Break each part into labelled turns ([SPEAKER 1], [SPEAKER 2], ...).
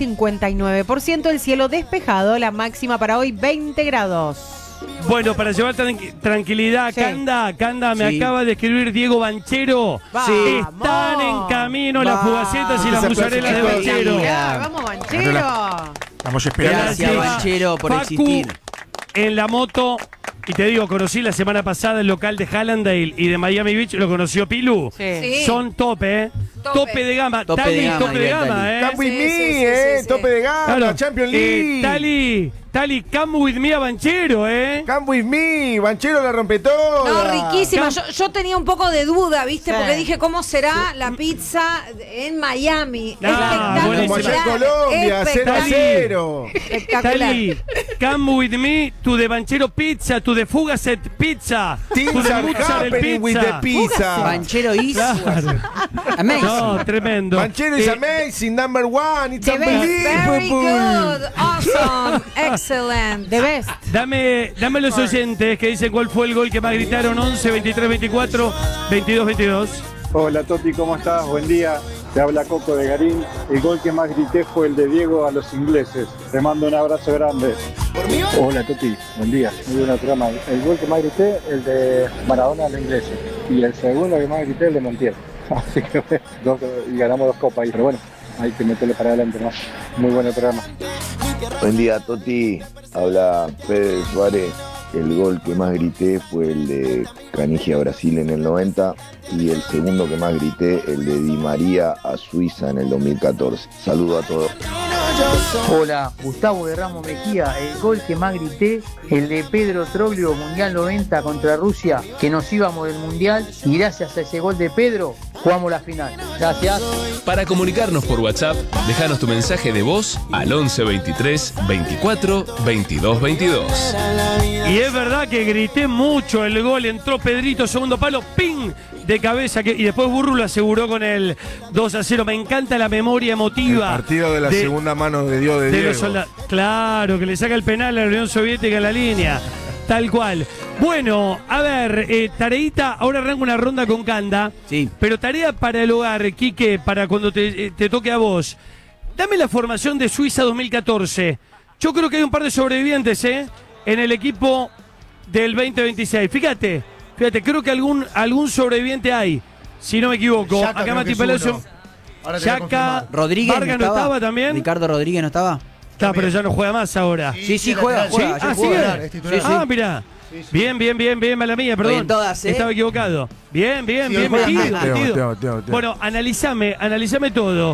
[SPEAKER 1] 59%, el cielo despejado, la máxima para hoy 20 grados.
[SPEAKER 2] Bueno, para llevar tranquilidad,
[SPEAKER 1] Sí.
[SPEAKER 2] Canda, me acaba de escribir Diego Banchero.
[SPEAKER 1] Sí.
[SPEAKER 2] Están en camino las fugacetas y las mozzarellas de Banchero.
[SPEAKER 1] Vamos, Banchero.
[SPEAKER 3] Estamos esperando.
[SPEAKER 4] Gracias, Banchero, por
[SPEAKER 2] Facu,
[SPEAKER 4] existir.
[SPEAKER 2] en la moto, y te digo, conocí la semana pasada el local de Hallandale y de Miami Beach, lo conoció Pilu.
[SPEAKER 1] Sí.
[SPEAKER 2] Son tope, Tope de gama.
[SPEAKER 4] Tope
[SPEAKER 2] Tali,
[SPEAKER 4] de gama,
[SPEAKER 2] tope de
[SPEAKER 4] Igual,
[SPEAKER 2] gama,
[SPEAKER 4] Tali.
[SPEAKER 3] Come with
[SPEAKER 5] Sí,
[SPEAKER 3] me,
[SPEAKER 5] sí.
[SPEAKER 3] tope de gama,
[SPEAKER 2] Claro.
[SPEAKER 3] Champions League.
[SPEAKER 2] Tali, come with me a Banchero,
[SPEAKER 3] Come with me, Banchero la rompe todo.
[SPEAKER 5] No, riquísima. Yo tenía un poco de duda, ¿viste?
[SPEAKER 1] Sí.
[SPEAKER 5] Porque dije, ¿cómo será la pizza en Miami?
[SPEAKER 2] No,
[SPEAKER 5] Espectacular.
[SPEAKER 3] Como allá en Colombia, 0-0.
[SPEAKER 5] Espectacular.
[SPEAKER 2] Tali, come with me to the Banchero Pizza, to the Fugaset Pizza,
[SPEAKER 3] Things
[SPEAKER 2] to the
[SPEAKER 3] are
[SPEAKER 2] mozzarella
[SPEAKER 3] happening with the
[SPEAKER 2] pizza.
[SPEAKER 3] pizza.
[SPEAKER 4] Banchero is
[SPEAKER 2] Claro.
[SPEAKER 4] amazing.
[SPEAKER 2] No, tremendo.
[SPEAKER 3] Banchero is amazing, number one, it's
[SPEAKER 5] The best. Very
[SPEAKER 3] unbelievable.
[SPEAKER 5] good. Awesome. Excellent.
[SPEAKER 1] The best.
[SPEAKER 2] Dame los oyentes que dicen cuál fue el gol que más gritaron. 11, 23, 24, 22, 22.
[SPEAKER 6] Hola Toti, ¿cómo estás? Buen día. Te habla Coco de Garín. El gol que más grité fue el de Diego a los ingleses. Te mando un abrazo grande. Hola Toti, buen día. Muy buen programa. El gol que más grité, el de Maradona a los ingleses. Y el segundo que más grité, el de Montiel. Así que y ganamos 2 copas ahí. Pero bueno, hay que meterle para adelante más. Muy buen el programa.
[SPEAKER 7] Buen día, Toti. Habla Fede Suárez. El gol que más grité fue el de Canigia Brasil en el 90 y el segundo que más grité, el de Di María a Suiza en el 2014. Saludo a todos.
[SPEAKER 8] Hola, Gustavo de Ramos Mejía. El gol que más grité, el de Pedro Troglio, Mundial 90 contra Rusia, que nos íbamos del Mundial y gracias a ese gol de Pedro jugamos la final. Gracias.
[SPEAKER 9] Para comunicarnos por WhatsApp, déjanos tu mensaje de voz al 11 23 24 22 22.
[SPEAKER 2] Y es verdad que grité mucho el gol. Entró Pedrito, segundo palo, ¡ping! De cabeza. Y después Burru lo aseguró con el 2-0. Me encanta la memoria emotiva.
[SPEAKER 3] El partido de la segunda mano de Dios de
[SPEAKER 2] los
[SPEAKER 3] Diego.
[SPEAKER 2] soldados. Claro, que le saca el penal a la Unión Soviética en la línea. Tal cual. Bueno, a ver, tareita, ahora arranca una ronda con Canda.
[SPEAKER 4] Sí.
[SPEAKER 2] Pero tarea para el hogar, Quique, para cuando te toque a vos. Dame la formación de Suiza 2014. Yo creo que hay un par de sobrevivientes, en el equipo del 2026. Fíjate, creo que algún sobreviviente hay, si no me equivoco.
[SPEAKER 3] Yaka
[SPEAKER 2] Acá
[SPEAKER 3] creo
[SPEAKER 2] Mati
[SPEAKER 3] que es
[SPEAKER 2] Palacio.
[SPEAKER 3] uno. Ahora te voy a
[SPEAKER 2] Yaka,
[SPEAKER 3] confirmar.
[SPEAKER 4] Rodríguez
[SPEAKER 2] Vargas no estaba también.
[SPEAKER 4] Ricardo Rodríguez no estaba.
[SPEAKER 2] Está, pero ya no juega más ahora.
[SPEAKER 4] Sí, juega.
[SPEAKER 2] ¿Sí?
[SPEAKER 4] Ayer
[SPEAKER 2] Ah,
[SPEAKER 4] jugó.
[SPEAKER 2] sigue.
[SPEAKER 4] Sí, sí.
[SPEAKER 2] Ah, mirá. Bien, mala mía, perdón.
[SPEAKER 4] Oye, todas,
[SPEAKER 2] Estaba equivocado. Bien, metido. Bueno, analízame todo.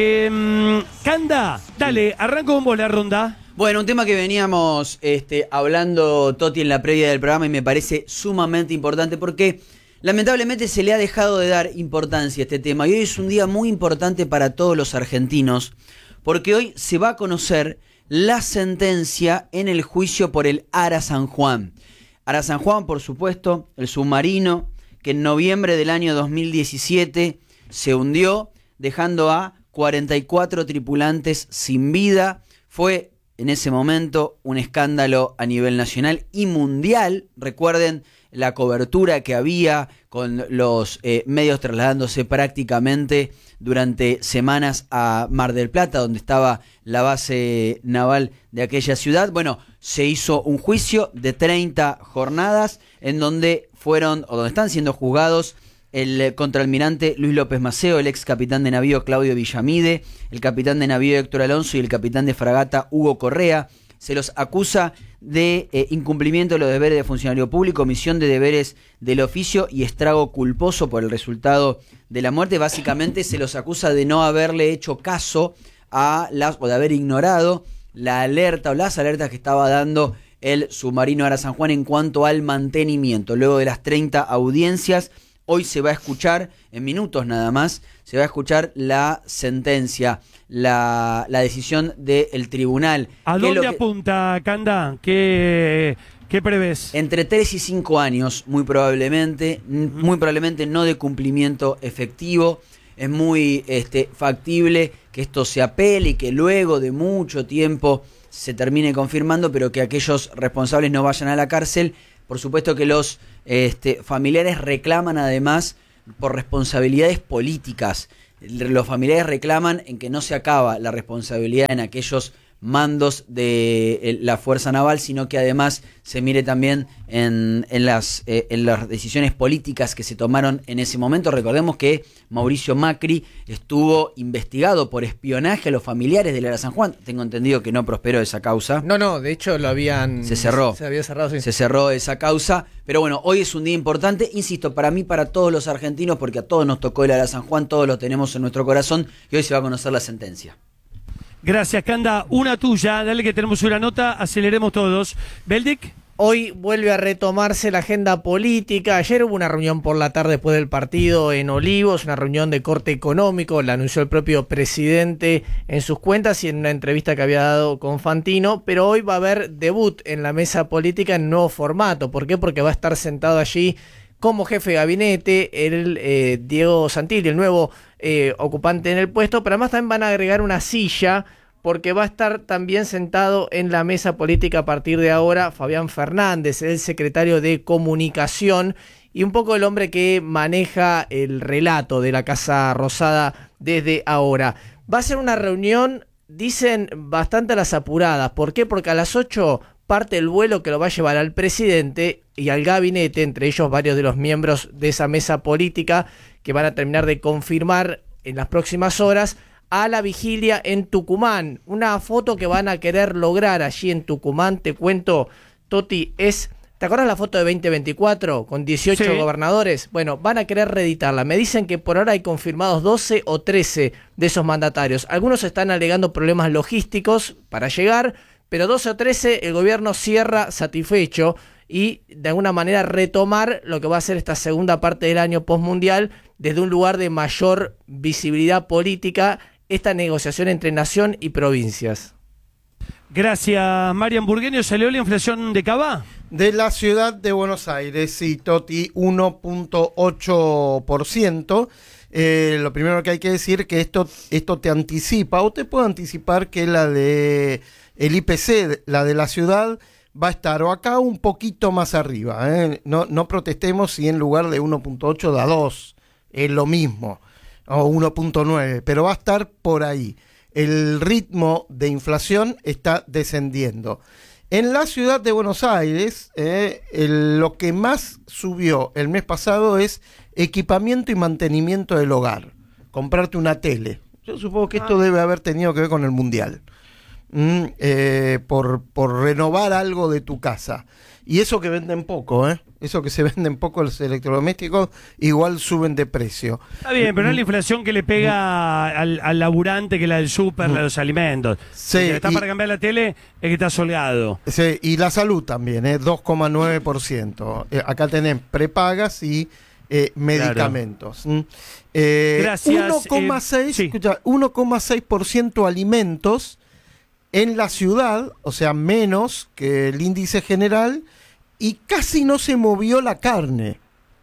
[SPEAKER 2] Canda, dale, arranco con vos la ronda.
[SPEAKER 4] Bueno, un tema que veníamos hablando, Toti, en la previa del programa y me parece sumamente importante porque lamentablemente se le ha dejado de dar importancia a este tema y hoy es un día muy importante para todos los argentinos porque hoy se va a conocer la sentencia en el juicio por el Ara San Juan. Ara San Juan, por supuesto, el submarino que en noviembre del año 2017 se hundió dejando a 44 tripulantes sin vida. Fue en ese momento un escándalo a nivel nacional y mundial. Recuerden la cobertura que había con los medios trasladándose prácticamente durante semanas a Mar del Plata, donde estaba la base naval de aquella ciudad. Bueno, se hizo un juicio de 30 jornadas en donde donde están siendo juzgados el contraalmirante Luis López Maceo, el ex capitán de navío Claudio Villamide, el capitán de navío Héctor Alonso y el capitán de fragata Hugo Correa. Se los acusa de incumplimiento de los deberes de funcionario público, omisión de deberes del oficio y estrago culposo por el resultado de la muerte. Básicamente se los acusa de no haberle hecho caso o de haber ignorado la alerta o las alertas que estaba dando el submarino Ara San Juan en cuanto al mantenimiento. Luego de las 30 audiencias, hoy se va a escuchar, en minutos nada más, se va a escuchar la sentencia, la decisión del tribunal.
[SPEAKER 2] ¿A dónde apunta, Canda? ¿Qué prevés?
[SPEAKER 4] Entre 3 y 5 años, muy probablemente no de cumplimiento efectivo. Es muy factible que esto se apele y que luego de mucho tiempo se termine confirmando, pero que aquellos responsables no vayan a la cárcel. Por supuesto que los familiares reclaman además por responsabilidades políticas los familiares reclaman en que no se acaba la responsabilidad en aquellos mandos de la Fuerza Naval, sino que además se mire también en las decisiones políticas que se tomaron en ese momento. Recordemos que Mauricio Macri estuvo investigado por espionaje a los familiares del Ara San Juan. Tengo entendido que no prosperó esa causa.
[SPEAKER 10] No, de hecho lo habían...
[SPEAKER 4] Se cerró.
[SPEAKER 10] Se había cerrado, sí.
[SPEAKER 4] Se cerró esa causa. Pero bueno, hoy es un día importante, insisto, para mí, para todos los argentinos, porque a todos nos tocó el Ara San Juan, todos lo tenemos en nuestro corazón, y hoy se va a conocer la sentencia.
[SPEAKER 2] Gracias, Canda. Una tuya, dale que tenemos una nota, aceleremos todos. Beldic.
[SPEAKER 10] Hoy vuelve a retomarse la agenda política. Ayer hubo una reunión por la tarde después del partido en Olivos, una reunión de corte económico, la anunció el propio presidente en sus cuentas y en una entrevista que había dado con Fantino, pero hoy va a haber debut en la mesa política en nuevo formato. ¿Por qué? Porque va a estar sentado allí como jefe de gabinete el Diego Santilli, el nuevo ocupante en el puesto, pero además también van a agregar una silla porque va a estar también sentado en la mesa política a partir de ahora Fabián Fernández, el secretario de Comunicación y un poco el hombre que maneja el relato de la Casa Rosada desde ahora. Va a ser una reunión, dicen, bastante a las apuradas. ¿Por qué? Porque a las 8 parte el vuelo que lo va a llevar al presidente y al gabinete, entre ellos varios de los miembros de esa mesa política que van a terminar de confirmar en las próximas horas a la vigilia en Tucumán. Una foto que van a querer lograr allí en Tucumán, te cuento, Toti, ¿te acuerdas la foto de 2024 con 18 gobernadores? Bueno, van a querer reeditarla. Me dicen que por ahora hay confirmados 12 o 13 de esos mandatarios. Algunos están alegando problemas logísticos para llegar, pero 12 o 13 el gobierno cierra satisfecho y de alguna manera retomar lo que va a ser esta segunda parte del año postmundial desde un lugar de mayor visibilidad política, esta negociación entre nación y provincias.
[SPEAKER 2] Gracias, Marian Burgueño. ¿Salió la inflación de Cava?
[SPEAKER 11] De la ciudad de Buenos Aires, sí, Toti, 1.8%. Lo primero que hay que decir que esto te anticipa, o te puede anticipar que la de el IPC, la de la ciudad, va a estar o acá un poquito más arriba. No protestemos si en lugar de 1.8 da 2, es lo mismo, o 1.9, pero va a estar por ahí. El ritmo de inflación está descendiendo. En la ciudad de Buenos Aires, lo que más subió el mes pasado es equipamiento y mantenimiento del hogar. Comprarte una tele. Yo supongo que esto debe haber tenido que ver con el Mundial. Por renovar algo de tu casa. Y eso que venden poco, eso que se venden poco los electrodomésticos, igual suben de precio.
[SPEAKER 2] Está bien, pero no es la inflación que le pega al laburante, que la del súper, la de los alimentos.
[SPEAKER 11] Sí,
[SPEAKER 2] si está para cambiar la tele, es que está holgado.
[SPEAKER 11] Sí, y la salud también, 2,9%. Acá tenés prepagas y medicamentos.
[SPEAKER 2] Claro. Gracias.
[SPEAKER 11] 1,6% alimentos en la ciudad, o sea, menos que el índice general, y casi no se movió la carne.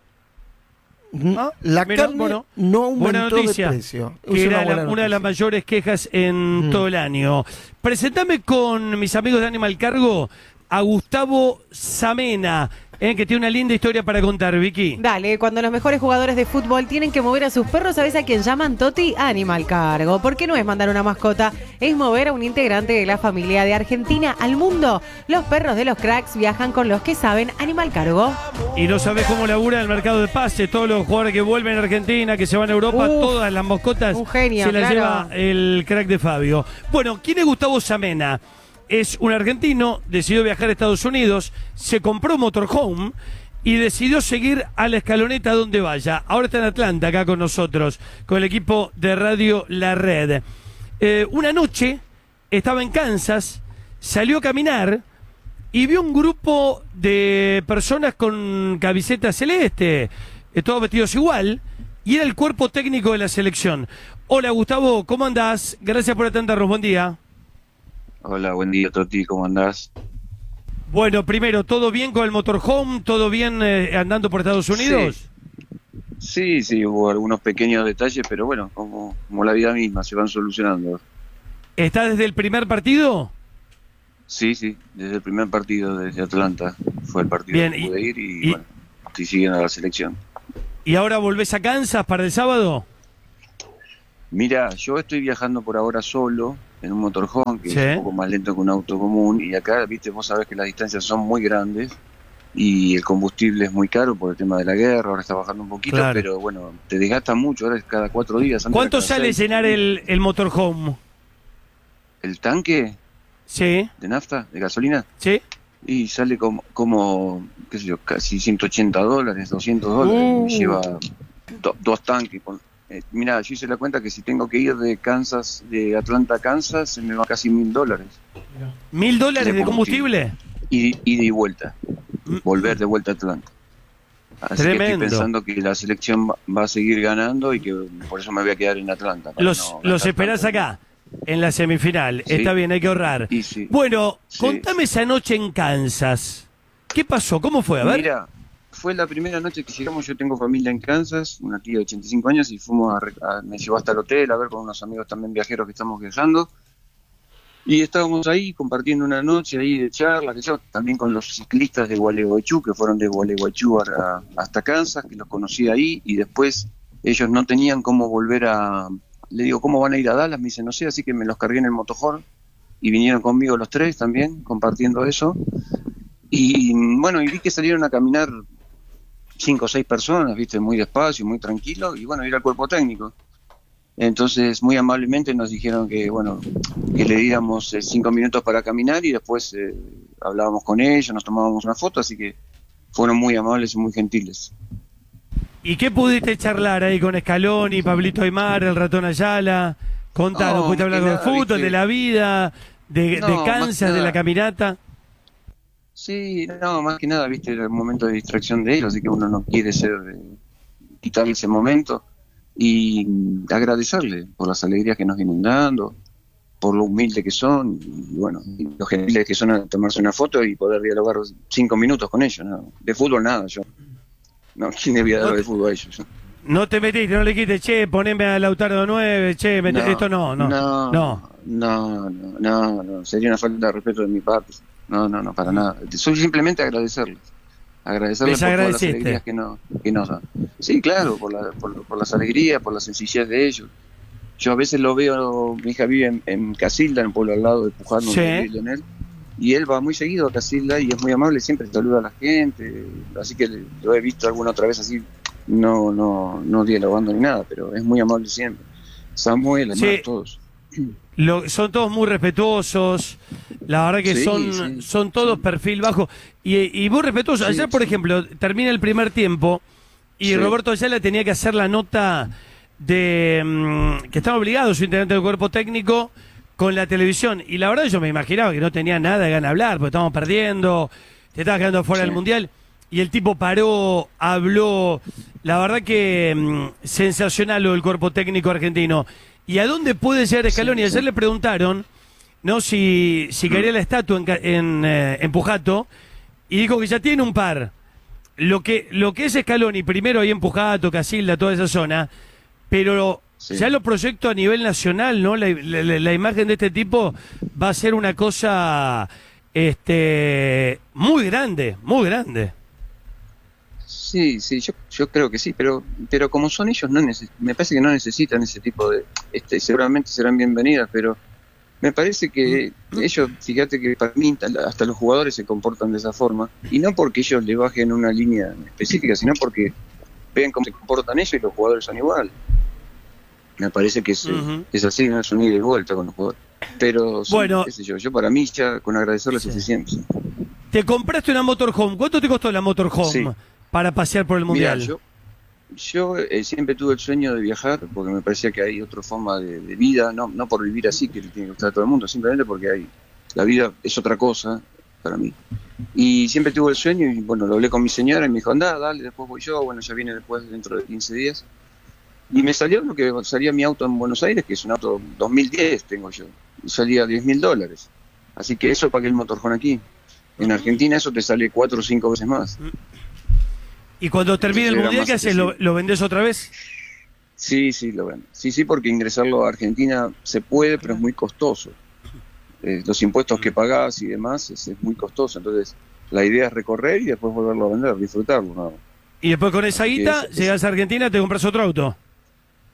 [SPEAKER 11] La carne no aumentó de precio.
[SPEAKER 2] Que era una de las mayores quejas en todo el año. Presentame con mis amigos de Animal Cargo a Gustavo Samena, que tiene una linda historia para contar, Vicky.
[SPEAKER 1] Dale, cuando los mejores jugadores de fútbol tienen que mover a sus perros, ¿sabes a quién llaman, Toti? Animal Cargo. Porque no es mandar una mascota, es mover a un integrante de la familia. De Argentina al mundo, los perros de los cracks viajan con los que saben. Animal Cargo.
[SPEAKER 2] Y no sabes cómo labura el mercado de pases. Todos los jugadores que vuelven a Argentina, que se van a Europa, todas las mascotas
[SPEAKER 1] un genio,
[SPEAKER 2] se las
[SPEAKER 1] claro.
[SPEAKER 2] lleva el crack de Fabio. Bueno, ¿quién es Gustavo Samena? Es un argentino, decidió viajar a Estados Unidos, se compró un motorhome y decidió seguir a la escaloneta donde vaya. Ahora está en Atlanta, acá con nosotros, con el equipo de Radio La Red. Una noche estaba en Kansas, salió a caminar y vio un grupo de personas con camiseta celeste, todos vestidos igual, y era el cuerpo técnico de la selección. Hola Gustavo, ¿cómo andás? Gracias por atendernos, buen día.
[SPEAKER 12] Hola, buen día, Toti, ¿cómo andás?
[SPEAKER 2] Bueno, primero, ¿todo bien con el motorhome? ¿Todo bien andando por Estados Unidos?
[SPEAKER 12] Sí, hubo algunos pequeños detalles, pero bueno, como la vida misma, se van solucionando.
[SPEAKER 2] ¿Está desde el primer partido?
[SPEAKER 12] Sí, desde el primer partido, desde Atlanta, fue el partido
[SPEAKER 2] bien,
[SPEAKER 12] que pude ir y bueno, estoy siguiendo a la selección.
[SPEAKER 2] ¿Y ahora volvés a Kansas para el sábado?
[SPEAKER 12] Mira, yo estoy viajando por ahora solo en un motorhome que
[SPEAKER 2] Sí.
[SPEAKER 12] es un poco más lento que un auto común, y acá, viste, vos sabés que las distancias son muy grandes y el combustible es muy caro por el tema de la guerra. Ahora está bajando un poquito,
[SPEAKER 2] Claro.
[SPEAKER 12] pero bueno, te desgasta mucho. Ahora es cada 4 días. Antes
[SPEAKER 2] ¿Cuánto
[SPEAKER 12] era cada
[SPEAKER 2] sale
[SPEAKER 12] 6.
[SPEAKER 2] llenar el motorhome?
[SPEAKER 12] ¿El tanque
[SPEAKER 2] Sí,
[SPEAKER 12] de nafta, de gasolina?
[SPEAKER 2] sí.
[SPEAKER 12] Y sale como qué sé yo, casi $180, $200. Me lleva 2 tanques. Mirá, yo hice la cuenta que si tengo que ir de Atlanta a Kansas, se me va casi $1.000.
[SPEAKER 2] $1.000 de combustible.
[SPEAKER 12] Ida y vuelta. Volver de vuelta a Atlanta. Así que
[SPEAKER 2] Tremendo.
[SPEAKER 12] estoy pensando que la selección va a seguir ganando y que por eso me voy a quedar en Atlanta. para
[SPEAKER 2] Los
[SPEAKER 12] no gastar
[SPEAKER 2] esperás
[SPEAKER 12] tanto.
[SPEAKER 2] acá, en la semifinal.
[SPEAKER 12] Sí.
[SPEAKER 2] Está bien, hay que ahorrar.
[SPEAKER 12] Y sí.
[SPEAKER 2] Bueno,
[SPEAKER 12] Sí.
[SPEAKER 2] contame esa noche en Kansas. ¿Qué pasó? ¿Cómo fue? A ver.
[SPEAKER 12] Mira, fue la primera noche que llegamos. Yo tengo familia en Kansas, una tía de 85 años, y me llevó hasta el hotel a ver con unos amigos también viajeros que estamos viajando. Y estábamos ahí compartiendo una noche ahí de charla, que yo también con los ciclistas de Gualeguaychú, que fueron de Gualeguaychú hasta Kansas, que los conocí ahí, y después ellos no tenían cómo volver le digo, ¿cómo van a ir a Dallas? Me dicen, no sé, así que me los cargué en el motorhome y vinieron conmigo los 3 también, compartiendo eso. Y bueno, y vi que salieron a caminar 5 o 6 personas, viste, muy despacio, muy tranquilo, y bueno, ir al cuerpo técnico. Entonces, muy amablemente nos dijeron que, bueno, que le diéramos 5 minutos para caminar y después hablábamos con ellos, nos tomábamos una foto, así que fueron muy amables y muy gentiles.
[SPEAKER 2] ¿Y qué pudiste charlar ahí con Scaloni, Pablito Aymar, el ratón Ayala? Contanos,
[SPEAKER 12] No,
[SPEAKER 2] ¿pudiste hablar
[SPEAKER 12] que
[SPEAKER 2] de
[SPEAKER 12] nada,
[SPEAKER 2] fútbol,
[SPEAKER 12] viste.
[SPEAKER 2] de la vida, de
[SPEAKER 12] No, más que
[SPEAKER 2] Kansas, de
[SPEAKER 12] nada.
[SPEAKER 2] la caminata?
[SPEAKER 12] Sí, no, más que nada, viste, era un momento de distracción de ellos, así que uno no quiere quitarle ese momento y agradecerle por las alegrías que nos vienen dando, por lo humilde que son y bueno, y lo gentiles que son a tomarse una foto y poder dialogar 5 minutos con ellos, ¿no? De fútbol nada, yo. No, ¿quién le voy a dar de fútbol a ellos? Yo?
[SPEAKER 2] No te metiste, no le quites, che, poneme a Lautaro 9, che, esto no.
[SPEAKER 12] No, sería una falta de respeto de mi parte. No, para nada. Soy simplemente agradecerles por todas las
[SPEAKER 2] agradeciste.
[SPEAKER 12] alegrías que nos dan. Sí, claro, por las alegrías, por la sencillez de ellos. Yo a veces lo veo, mi hija vive en Casilda, en un pueblo al lado de Puján, donde
[SPEAKER 2] Sí.
[SPEAKER 12] vive Leonel, y él va muy seguido a Casilda y es muy amable, siempre saluda a la gente, así que lo he visto alguna otra vez así, no dialogando ni nada, pero es muy amable siempre. Samuel, además,
[SPEAKER 2] Sí.
[SPEAKER 12] todos.
[SPEAKER 2] Son todos muy respetuosos, la verdad que
[SPEAKER 12] Sí,
[SPEAKER 2] son todos perfil bajo y muy respetuosos. Ayer, por ejemplo, termina el primer tiempo y
[SPEAKER 12] Sí.
[SPEAKER 2] Roberto Ayala tenía que hacer la nota de que estaba obligado su integrante del cuerpo técnico con la televisión, y la verdad yo me imaginaba que no tenía nada de ganas de hablar porque estábamos perdiendo, te estabas quedando fuera
[SPEAKER 12] Sí.
[SPEAKER 2] del Mundial, y el tipo paró, habló, la verdad que sensacional lo del cuerpo técnico argentino. ¿Y a dónde puede llegar Scaloni?
[SPEAKER 12] Sí,
[SPEAKER 2] Ayer
[SPEAKER 12] sí.
[SPEAKER 2] le preguntaron no si quería la estatua en Pujato, y dijo que ya tiene un par. Lo que es Scaloni, primero ahí en Pujato, Casilda, toda esa zona, pero
[SPEAKER 12] Sí.
[SPEAKER 2] ya lo proyecto a nivel nacional, ¿no? La imagen de este tipo va a ser una cosa muy grande, muy grande.
[SPEAKER 12] Sí, yo creo que sí, pero como son ellos, me parece que no necesitan ese tipo de... seguramente serán bienvenidas, pero me parece que ellos, fíjate que para mí hasta los jugadores se comportan de esa forma, y no porque ellos le bajen una línea específica, sino porque ven cómo se comportan ellos y los jugadores son iguales. Me parece que es así, no es un ida y vuelta con los jugadores. Pero, sí,
[SPEAKER 2] Bueno.
[SPEAKER 12] qué sé yo para mí ya con agradecerles es suficiente.
[SPEAKER 2] Te compraste una motorhome. ¿Cuánto te costó la motorhome
[SPEAKER 12] Sí.
[SPEAKER 2] para pasear por el
[SPEAKER 12] Mirá,
[SPEAKER 2] Mundial?
[SPEAKER 12] yo siempre tuve el sueño de viajar porque me parecía que hay otra forma de vida, no por vivir así que le tiene que gustar a todo el mundo, simplemente porque la vida es otra cosa para mí. Y siempre tuve el sueño y bueno, lo hablé con mi señora y me dijo, andá, dale, después voy yo, bueno, ya viene después dentro de 15 días. Y me salió lo que salía mi auto en Buenos Aires, que es un auto 2010 tengo yo, y salía $10.000. Así que eso pagué el motorhome aquí. En Argentina eso te sale 4 o 5 veces más.
[SPEAKER 2] ¿Y cuando termine el
[SPEAKER 12] Era
[SPEAKER 2] Mundial
[SPEAKER 12] más
[SPEAKER 2] qué haces? ¿Lo vendés otra vez?
[SPEAKER 12] Sí, lo vendo. Sí, porque ingresarlo a Argentina se puede, pero es muy costoso. Los impuestos que pagás y demás es muy costoso. Entonces, la idea es recorrer y después volverlo a vender, disfrutarlo. ¿No?
[SPEAKER 2] Y después con esa guita,
[SPEAKER 12] Eso.
[SPEAKER 2] llegas a Argentina, te compras otro auto.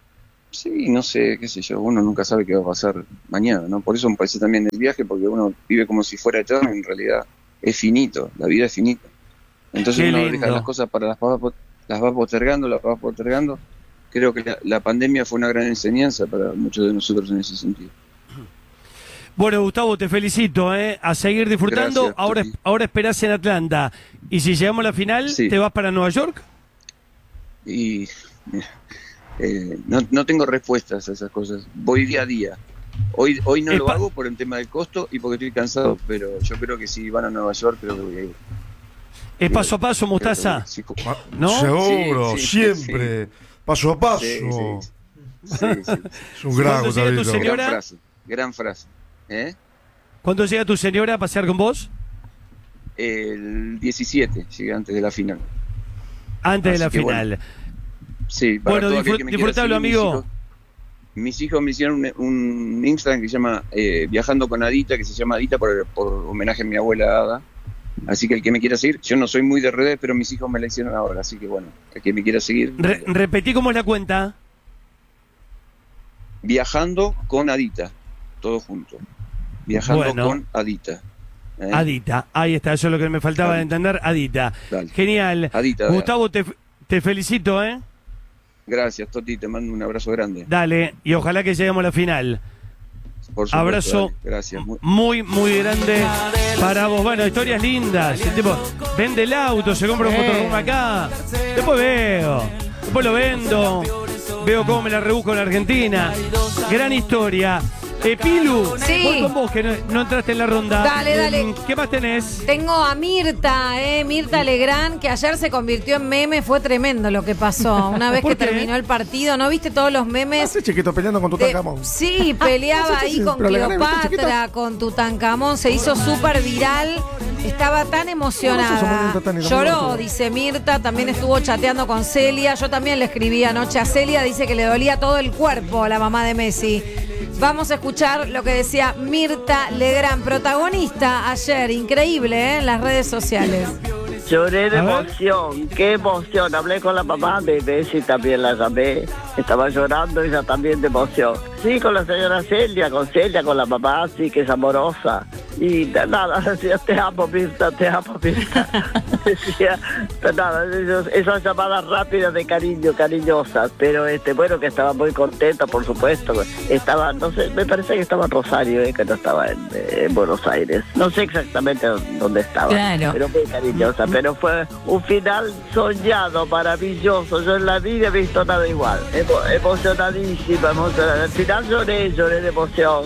[SPEAKER 12] Sí, no sé, qué sé yo, uno nunca sabe qué va a pasar mañana, ¿no? Por eso me parece también el viaje, porque uno vive como si fuera eterno y en realidad es finito, la vida es finita. Entonces
[SPEAKER 2] Qué
[SPEAKER 12] uno
[SPEAKER 2] lindo.
[SPEAKER 12] deja las cosas las va postergando. Creo que la pandemia fue una gran enseñanza para muchos de nosotros en ese sentido.
[SPEAKER 2] Bueno, Gustavo, te felicito, a seguir disfrutando.
[SPEAKER 12] Gracias,
[SPEAKER 2] Ahora esperás en Atlanta. Y si llegamos a la final,
[SPEAKER 12] Sí.
[SPEAKER 2] ¿te vas para Nueva York?
[SPEAKER 12] Y mira, no tengo respuestas a esas cosas. Voy día a día. Hoy no lo hago por el tema del costo y porque estoy cansado, pero yo creo que si van a Nueva York, creo que voy a ir.
[SPEAKER 2] ¿Es paso a paso, Mostaza? ¿No?
[SPEAKER 3] Seguro,
[SPEAKER 12] Sí,
[SPEAKER 3] siempre. Paso a paso.
[SPEAKER 12] Sí.
[SPEAKER 3] Es un gran
[SPEAKER 2] ¿Cuándo llega tu
[SPEAKER 3] Gustavito.
[SPEAKER 2] señora?
[SPEAKER 12] Gran frase.
[SPEAKER 2] ¿Cuándo llega tu señora a pasear con vos?
[SPEAKER 12] El 17, llega antes de la final.
[SPEAKER 2] Antes de la
[SPEAKER 12] Así que
[SPEAKER 2] final.
[SPEAKER 12] Sí, para
[SPEAKER 2] Bueno,
[SPEAKER 12] todo aquel que me quiera
[SPEAKER 2] disfrutalo,
[SPEAKER 12] seguir,
[SPEAKER 2] amigo.
[SPEAKER 12] Mis hijos me hicieron un Instagram que se llama Viajando con Adita, que se llama Adita por homenaje a mi abuela Ada. Así que el que me quiera seguir, yo no soy muy de redes, pero mis hijos me la hicieron ahora, así que bueno, el que me quiera seguir.
[SPEAKER 2] Repetí cómo es la cuenta.
[SPEAKER 12] Viajando con Adita, todo junto. Viajando
[SPEAKER 2] Bueno.
[SPEAKER 12] con Adita.
[SPEAKER 2] Adita, ahí está, eso es lo que me faltaba de entender, Adita.
[SPEAKER 12] Dale.
[SPEAKER 2] Genial.
[SPEAKER 12] Adita,
[SPEAKER 2] Gustavo, te felicito,
[SPEAKER 12] Gracias, Toti, te mando un abrazo grande.
[SPEAKER 2] Dale, y ojalá que lleguemos a la final.
[SPEAKER 12] Por supuesto,
[SPEAKER 2] Abrazo
[SPEAKER 12] dale, gracias.
[SPEAKER 2] muy, muy grande para vos. Bueno, historias lindas. El tipo vende el auto, se compra un motorhome acá. Después después lo vendo. Veo cómo me la rebusco en Argentina. Gran historia. Pilu,
[SPEAKER 5] Sí.
[SPEAKER 2] voy con vos que no entraste en la ronda.
[SPEAKER 5] Dale.
[SPEAKER 2] ¿Qué más tenés?
[SPEAKER 5] Tengo a Mirta, Mirta Legrand, que ayer se convirtió en meme. Fue tremendo lo que pasó. Una vez
[SPEAKER 2] ¿Por
[SPEAKER 5] que
[SPEAKER 2] qué?
[SPEAKER 5] terminó el partido, ¿no viste todos los memes?
[SPEAKER 3] Hace chiquito peleando con Tutankamón.
[SPEAKER 5] Sí, peleaba ahí con
[SPEAKER 3] pero le gané, ¿viste,
[SPEAKER 5] Cleopatra, con Tutankamón. Se hizo súper viral. Estaba tan emocionada. Lloró, dice Mirta. También estuvo chateando con Celia. Yo también le escribí anoche a Celia. Dice que le dolía todo el cuerpo a la mamá de Messi. Vamos a escuchar lo que decía Mirta Legrand, protagonista ayer, increíble, en las redes sociales.
[SPEAKER 13] Lloré de emoción, qué emoción. Hablé con la mamá de Messi, también la llamé. Estaba llorando ella también de emoción. Sí, con la señora Celia, con la mamá, sí, que es amorosa. Y nada, decía, te amo, Mirta, te amo, Mirta. Decía, nada, esas llamadas rápidas de cariño, cariñosas. Pero bueno, que estaba muy contenta, por supuesto. Estaba, no sé, me parece que estaba en Rosario, que no estaba en Buenos Aires. No sé exactamente dónde estaba.
[SPEAKER 14] Claro.
[SPEAKER 13] Pero muy cariñosa. Pero fue un final soñado, maravilloso. Yo en la vida he visto nada igual. Emocionadísima, emocionada. Al final lloré de emoción.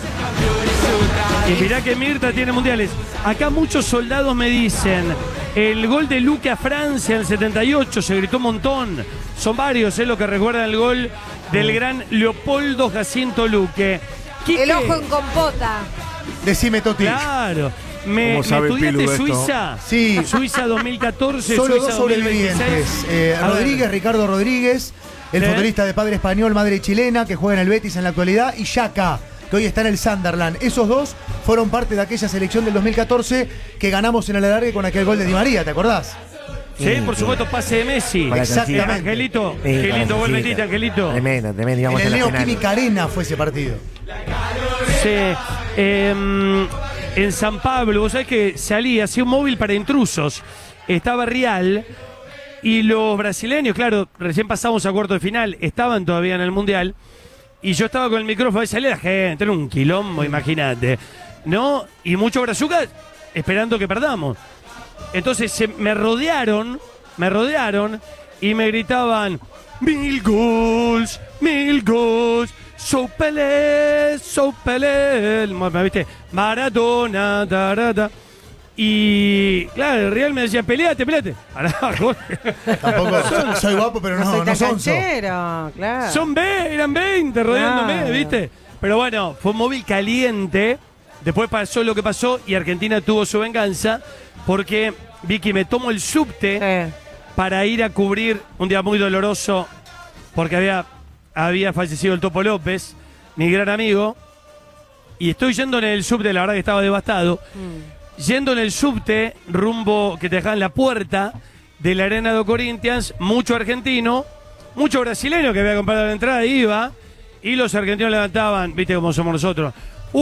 [SPEAKER 2] Y mirá que Mirta tiene mundiales. Acá muchos soldados me dicen, el gol de Luque a Francia en el 78, se gritó un montón. Son varios, lo que recuerdan el gol del gran Leopoldo Jacinto Luque.
[SPEAKER 5] El ojo en compota.
[SPEAKER 15] Decime, Toti.
[SPEAKER 2] Claro. ¿Me estudiaste Suiza?
[SPEAKER 15] Sí.
[SPEAKER 2] Suiza 2014,
[SPEAKER 15] Solo
[SPEAKER 2] Suiza
[SPEAKER 15] dos sobrevivientes.
[SPEAKER 2] 2026. A ver.
[SPEAKER 15] Rodríguez, Ricardo Rodríguez, el futbolista de padre español, madre chilena, que juega en el Betis en la actualidad, y Yaka, que hoy está en el Sunderland. Esos dos fueron parte de aquella selección del 2014 que ganamos en el alargue con aquel gol de Di María, ¿te acordás?
[SPEAKER 2] Sí, por supuesto, pase de Messi.
[SPEAKER 15] Exactamente.
[SPEAKER 2] Angelito, qué lindo gol metiste, Angelito.
[SPEAKER 16] Tremendo, íbamos
[SPEAKER 15] En el
[SPEAKER 16] a la
[SPEAKER 15] Neo
[SPEAKER 16] final.
[SPEAKER 15] Química Arena fue ese partido.
[SPEAKER 2] Sí, en San Pablo, vos sabés que salía, hacía un móvil para intrusos. Estaba Real y los brasileños, claro, recién pasamos a cuarto de final, estaban todavía en el Mundial. Y yo estaba con el micrófono y salía la gente, era un quilombo, imagínate. ¿No? Y muchos brazucas esperando que perdamos. Entonces me rodearon y me gritaban: ¡Mil goals! ¡So Pelé! ¿Me viste? Maradona, tarata. Y claro, el Real me decía: peleate.
[SPEAKER 15] Tampoco soy guapo, pero no
[SPEAKER 1] soy tan
[SPEAKER 15] sonso.
[SPEAKER 1] canchero, claro.
[SPEAKER 2] Eran 20 rodeándome,
[SPEAKER 1] Claro.
[SPEAKER 2] ¿viste? Pero bueno, fue un móvil caliente. Después pasó lo que pasó y Argentina tuvo su venganza porque, Vicky, me tomo el subte para ir a cubrir un día muy doloroso porque había fallecido el Topo López, mi gran amigo, y estoy yendo en el subte, la verdad que estaba devastado, yendo en el subte rumbo que te dejan la puerta de la Arena de Corinthians, mucho argentino, muchos brasileños que había comprado la entrada iba, y los argentinos levantaban, viste cómo somos nosotros,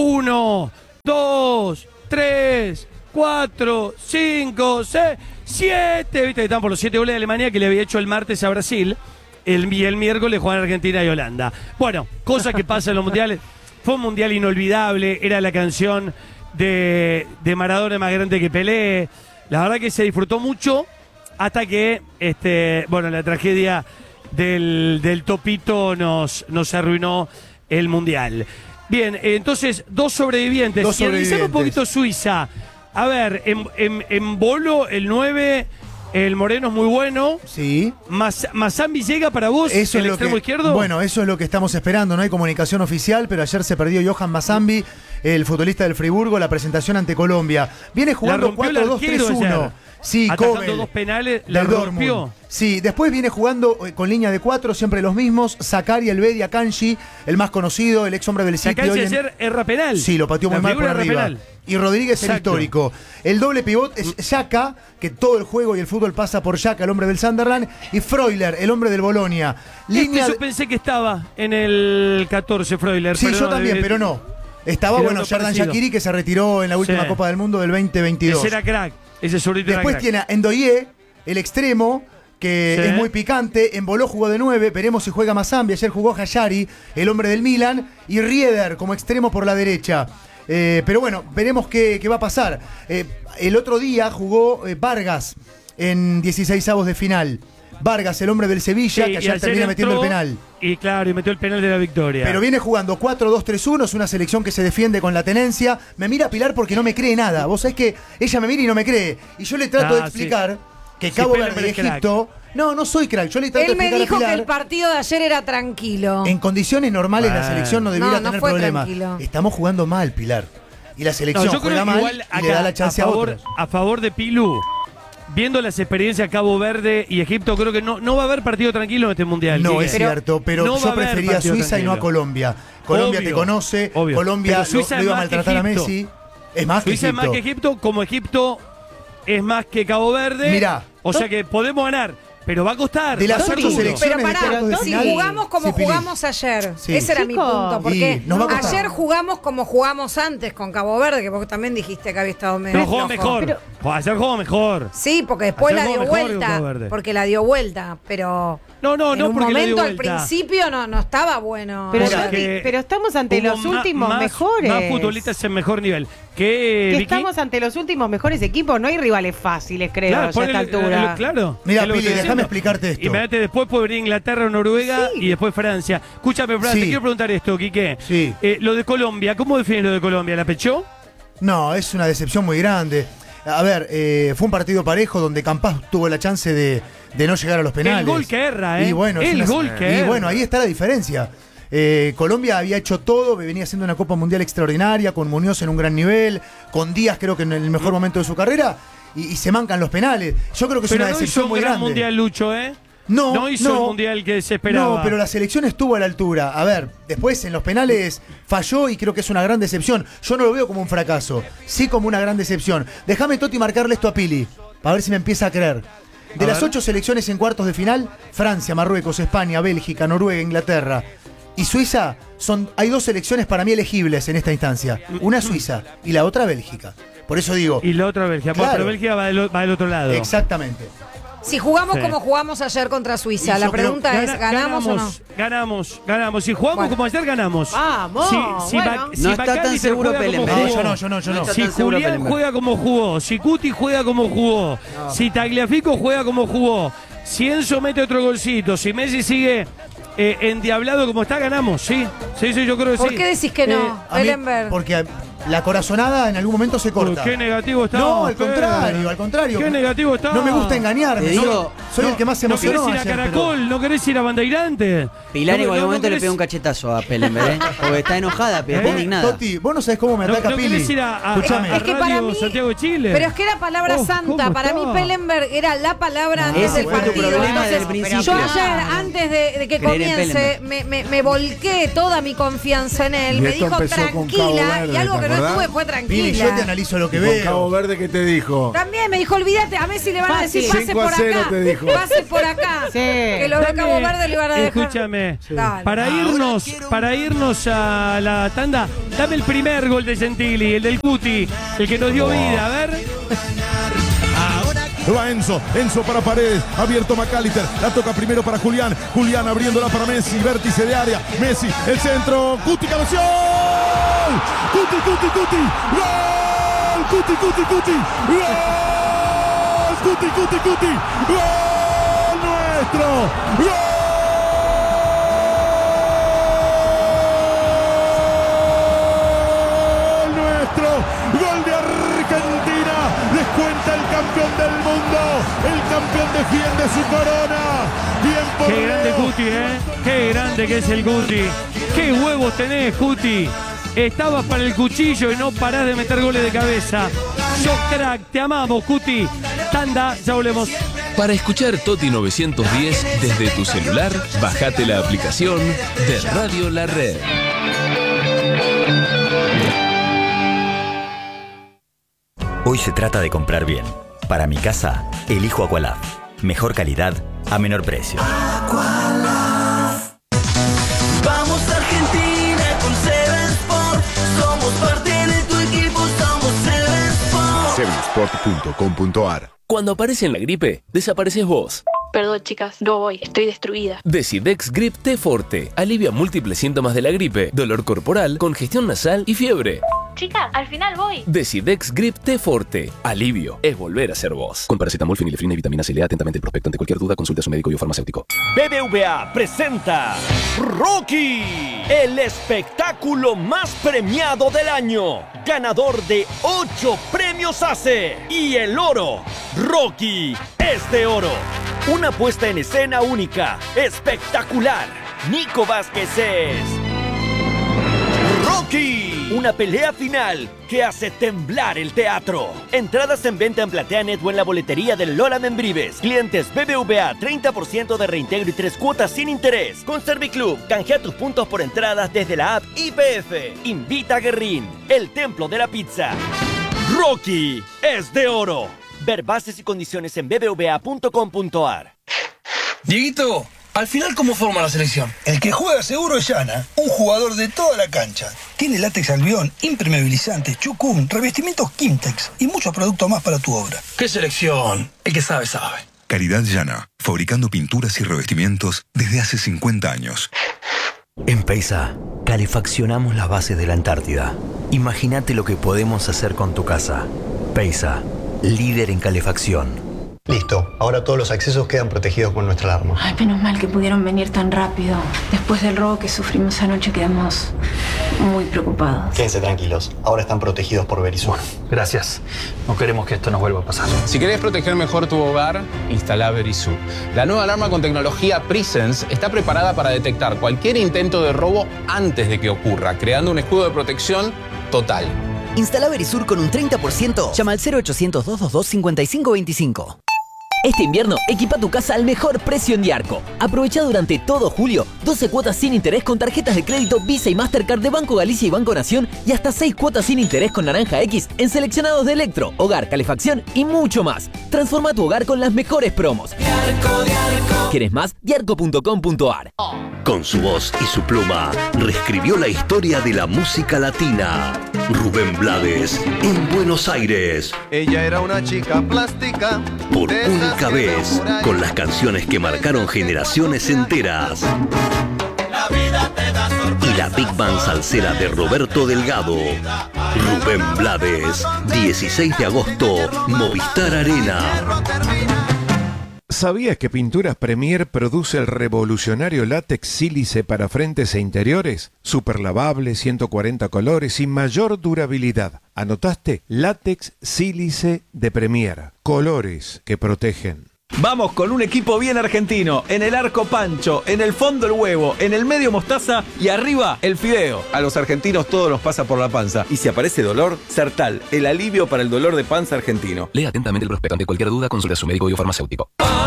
[SPEAKER 2] 1, 2, 3, 4, 5, 6, 7, viste que estaban por los 7 goles de Alemania que le había hecho el martes a Brasil, y el miércoles juegan Argentina y Holanda. Bueno, cosas que pasan en los mundiales. Fue un mundial inolvidable, era la canción de Maradona más grande que Pelé. La verdad que se disfrutó mucho hasta que la tragedia del Topito nos arruinó el mundial. Bien, entonces, dos sobrevivientes. Y analizando un poquito Suiza. A ver, en Bolo, el 9, el Moreno es muy bueno.
[SPEAKER 15] Sí.
[SPEAKER 2] ¿Mazambi llega para vos,
[SPEAKER 15] eso
[SPEAKER 2] el
[SPEAKER 15] es
[SPEAKER 2] extremo izquierdo?
[SPEAKER 15] Bueno, eso es lo que estamos esperando. No hay comunicación oficial, pero ayer se perdió Johan Mazambi, el futbolista del Friburgo, la presentación ante Colombia. Viene jugando 4-2-3-1. Sí,
[SPEAKER 2] atajando 2 penales, la rompió.
[SPEAKER 15] Sí, después viene jugando con línea de 4, siempre los mismos. Sakari, el Bedia, Kanji, el más conocido, el ex hombre del City.
[SPEAKER 2] Kanji ayer erra penal.
[SPEAKER 15] Sí, lo pateó muy mal por arriba. Y Rodríguez, el histórico. El doble pivot es Xhaka, que todo el juego y el fútbol pasa por Xhaka, el hombre del Sunderland. Y Freuler, el hombre del Bolonia.
[SPEAKER 2] Yo pensé que estaba en el 14, Freuler.
[SPEAKER 15] Sí, yo también, pero no. Estaba, Xherdan Shaqiri, que se retiró en la última Copa del Mundo del 2022.
[SPEAKER 2] Ese era crack.
[SPEAKER 15] Después tiene a Ndoye, el extremo, que es muy picante. En Boló jugó de 9, veremos si juega Mazambi. Ayer jugó Hayari, el hombre del Milan. Y Rieder como extremo por la derecha. Pero bueno, veremos qué va a pasar. El otro día jugó Vargas en 16avos de final. Vargas, el hombre del Sevilla, que ayer termina metiendo el penal.
[SPEAKER 2] Y claro, y metió el penal de la victoria.
[SPEAKER 15] Pero viene jugando 4-2-3-1, es una selección que se defiende con la tenencia. Me mira Pilar porque no me cree nada. Vos sabés que ella me mira y no me cree. Y yo le trato de explicar que Cabo Verde y Egipto... No soy crack. Yo le trato de explicar
[SPEAKER 5] Él me dijo
[SPEAKER 15] a Pilar,
[SPEAKER 5] que el partido de ayer era tranquilo.
[SPEAKER 15] En condiciones normales la selección no debería tener problema.
[SPEAKER 5] Tranquilo.
[SPEAKER 15] Estamos jugando mal, Pilar. Y la selección juega mal y le da la chance a otros.
[SPEAKER 2] A favor de Pilu, viendo las experiencias Cabo Verde y Egipto, creo que no va a haber partido tranquilo en este mundial.
[SPEAKER 15] No, es cierto, pero yo prefería a Suiza y no a Colombia. Colombia te conoce, Colombia lo iba a maltratar a Messi. Es más que
[SPEAKER 2] Suiza es más que Egipto, como Egipto es más que Cabo Verde.
[SPEAKER 15] Mirá.
[SPEAKER 2] O sea que podemos ganar. Pero va a costar.
[SPEAKER 15] De las 8 selecciones.
[SPEAKER 5] Pero pará, si jugamos como jugamos ayer. Ese era mi punto. Porque ayer jugamos como jugamos antes con Cabo Verde, que vos también dijiste que había estado medio.
[SPEAKER 2] No, jugó mejor. Ayer jugó mejor.
[SPEAKER 5] Sí, porque después la dio vuelta. Porque la dio vuelta. Pero.
[SPEAKER 2] No,
[SPEAKER 5] en un
[SPEAKER 2] porque
[SPEAKER 5] momento al principio no estaba bueno.
[SPEAKER 1] Pero estamos ante los últimos mejores.
[SPEAKER 2] Más futbolistas en mejor nivel. Que
[SPEAKER 1] estamos ante los últimos mejores equipos. No hay rivales fáciles, creo, a esta altura.
[SPEAKER 2] Claro.
[SPEAKER 15] Mira, Pili, déjame explicarte esto.
[SPEAKER 2] Imagínate, después puede venir Inglaterra o Noruega y después Francia. Escúchame, Fran, te quiero preguntar esto, Quique.
[SPEAKER 15] Sí.
[SPEAKER 2] Lo de Colombia, ¿cómo defines lo de Colombia? ¿La pechó?
[SPEAKER 15] No, es una decepción muy grande. A ver, fue un partido parejo donde Campas tuvo la chance de no llegar a los penales.
[SPEAKER 2] El gol que erra, ¿eh?
[SPEAKER 15] Y bueno, ahí está la diferencia. Colombia había hecho todo, venía haciendo una Copa Mundial extraordinaria, con Muñoz en un gran nivel, con Díaz creo que en el mejor momento de su carrera, y se mancan los penales. Yo creo que es una decepción muy grande.
[SPEAKER 2] No hizo un mundial, Lucho, ¿eh?
[SPEAKER 15] No
[SPEAKER 2] hizo el mundial que se esperaba.
[SPEAKER 15] No, pero la selección estuvo a la altura. A ver, después en los penales falló y creo que es una gran decepción. Yo no lo veo como un fracaso, sí como una gran decepción. Déjame, Toti, marcarle esto a Pili, para ver si me empieza a creer. De las 8 selecciones en cuartos de final, Francia, Marruecos, España, Bélgica, Noruega, Inglaterra y Suiza, hay 2 selecciones para mí elegibles en esta instancia. Una Suiza y la otra Bélgica. Por eso digo...
[SPEAKER 2] Y la otra Bélgica, claro. Pero Bélgica va del otro lado.
[SPEAKER 15] Exactamente.
[SPEAKER 5] Si jugamos como jugamos ayer contra Suiza, la pregunta es, ¿ganamos o no?
[SPEAKER 2] Ganamos. Si jugamos como ayer, ganamos.
[SPEAKER 1] Vamos.
[SPEAKER 4] No está tan seguro Pelé.
[SPEAKER 15] Yo no.
[SPEAKER 2] Si Julián juega como jugó, si Cuti juega como jugó, si Tagliafico juega como jugó, si Enzo mete otro golcito, si Messi sigue endiablado como está, ganamos. Sí, yo creo que sí.
[SPEAKER 5] ¿Por qué decís que no, Pellenberg?
[SPEAKER 15] Porque la corazonada en algún momento se corta.
[SPEAKER 2] Qué negativo está.
[SPEAKER 15] No, al contrario.
[SPEAKER 2] Qué negativo está.
[SPEAKER 15] No me gusta engañarme. Soy el que más se emocionó.
[SPEAKER 2] No querés ir a Caracol, no querés ir a Bandeirante.
[SPEAKER 4] Pilar en cualquier momento le pega un cachetazo a Pellenberg, porque está enojada, está indignada.
[SPEAKER 15] Toti, vos no sabés cómo me ataca Pili.
[SPEAKER 2] No querés ir a
[SPEAKER 5] es que para mí,
[SPEAKER 2] Santiago de Chile.
[SPEAKER 5] Pero es que era palabra santa. Para mí Pellenberg era la palabra antes del partido. Entonces, yo ayer, antes de que comience, me volqué toda mi confianza en él. Me dijo tranquila, y algo que no estuve, fue
[SPEAKER 15] Pini, yo te
[SPEAKER 5] tranquila.
[SPEAKER 15] analizo lo que
[SPEAKER 3] Con
[SPEAKER 15] veo.
[SPEAKER 3] Cabo Verde, ¿qué te dijo?
[SPEAKER 5] También me dijo, olvídate, a Messi le van a decir, pase
[SPEAKER 3] 5-0
[SPEAKER 5] por acá.
[SPEAKER 3] te dijo.
[SPEAKER 5] Pase por acá.
[SPEAKER 1] Sí.
[SPEAKER 5] Que los de Cabo Verde le van a dejar.
[SPEAKER 2] Escúchame,
[SPEAKER 5] Dale.
[SPEAKER 2] para irnos a la tanda, dame el primer gol de Gentili, el del Cuti, el que nos dio vida, a ver.
[SPEAKER 14] Va Enzo para Paredes, abierto McAllister, la toca primero para Julián abriéndola para Messi, vértice de área, Messi, el centro, Cuti, cabeció, Cuti, gol, Cuti, gol, Cuti, gol nuestro, gol nuestro, gol de Argentina, descuenta el campeón del mundo, el campeón defiende su corona, bien por
[SPEAKER 2] Qué grande
[SPEAKER 14] Leo.
[SPEAKER 2] Cuti, qué grande que es el Cuti, qué huevos tenés, Cuti. Estabas para el cuchillo y no parás de meter goles de cabeza. Sos crack, te amamos, Cuti. Tanda, ya volvemos.
[SPEAKER 9] Para escuchar Toti 910 desde tu celular, bajate la aplicación de Radio La Red.
[SPEAKER 16] Hoy se trata de comprar bien. Para mi casa, elijo Aqualab. Mejor calidad a menor precio.
[SPEAKER 17] Vamos Argentina con Seven Sport. Somos parte de tu equipo, somos Seven Sport.
[SPEAKER 9] Sevensport.com.ar. Cuando aparece en la gripe, desapareces vos.
[SPEAKER 18] Perdón, chicas, no voy, estoy destruida.
[SPEAKER 9] Decidex Grip T Forte alivia múltiples síntomas de la gripe, dolor corporal, congestión nasal y fiebre.
[SPEAKER 18] Chicas, al final voy.
[SPEAKER 9] Decidex Grip T Forte. Alivio es volver a ser vos. Con paracetamol, fenilefrina y vitamina C. Lea atentamente el prospecto. Ante cualquier duda, consulte a su médico y o farmacéutico.
[SPEAKER 19] BBVA presenta Rocky, el espectáculo más premiado del año. Ganador de 8 premios ACE. Y el oro. Rocky es de oro. Una puesta en escena única, espectacular. Nico Vázquez es Rocky. Una pelea final que hace temblar el teatro. Entradas en venta en PlateaNet o en la boletería del Lola Membrives. Clientes BBVA, 30% de reintegro y 3 cuotas sin interés. Con Serviclub, canjea tus puntos por entradas desde la app YPF. Invita a Guerrín, el templo de la pizza. Rocky es de oro. Ver bases y condiciones en bbva.com.ar.
[SPEAKER 20] Dieguito, al final, ¿cómo forma la selección?
[SPEAKER 21] El que juega seguro es Yana, un jugador de toda la cancha. Tiene látex albión, impermeabilizante, chucum, revestimientos Kimtex y muchos productos más para tu obra.
[SPEAKER 20] ¿Qué selección? El que sabe, sabe.
[SPEAKER 22] Calidad Yana, fabricando pinturas y revestimientos desde hace 50 años.
[SPEAKER 16] En Peisa, calefaccionamos las bases de la Antártida. Imagínate lo que podemos hacer con tu casa. Peisa, líder en calefacción.
[SPEAKER 23] Listo, ahora todos los accesos quedan protegidos con nuestra alarma.
[SPEAKER 18] Ay, menos mal que pudieron venir tan rápido. Después del robo que sufrimos anoche quedamos muy preocupados.
[SPEAKER 23] Quédense tranquilos, ahora están protegidos por Verisur.
[SPEAKER 20] Gracias. No queremos que esto nos vuelva a pasar.
[SPEAKER 24] Si querés proteger mejor tu hogar, instala Verisur. La nueva alarma con tecnología Presence está preparada para detectar cualquier intento de robo antes de que ocurra, creando un escudo de protección total.
[SPEAKER 25] Instala Verisur con un 30%. Llama al 0800 222 5525. Este invierno, equipa tu casa al mejor precio en Diarco. Aprovecha durante todo julio 12 cuotas sin interés con tarjetas de crédito Visa y Mastercard de Banco Galicia y Banco Nación y hasta 6 cuotas sin interés con Naranja X en seleccionados de electro, hogar, calefacción y mucho más. Transforma tu hogar con las mejores promos. Diarco, Diarco. ¿Quieres más? Diarco.com.ar.
[SPEAKER 26] Con su voz y su pluma, reescribió la historia de la música latina. Rubén Blades, en Buenos Aires.
[SPEAKER 27] Ella era una chica plástica.
[SPEAKER 26] Por única vez, con las canciones que marcaron generaciones enteras. Y la Big Band salsera de Roberto Delgado. Rubén Blades, 16 de agosto, Movistar Arena.
[SPEAKER 28] ¿Sabías que Pinturas Premier produce el revolucionario látex sílice para frentes e interiores? Super lavable, 140 colores y mayor durabilidad. ¿Anotaste? Látex sílice de Premier. Colores que protegen.
[SPEAKER 29] Vamos con un equipo bien argentino. En el arco Pancho, en el fondo el huevo, en el medio mostaza y arriba el fideo. A los argentinos todo nos pasa por la panza. Y si aparece dolor, Sertal, el alivio para el dolor de panza argentino.
[SPEAKER 9] Lea atentamente el prospecto. Ante cualquier duda, consulte a su médico y o farmacéutico.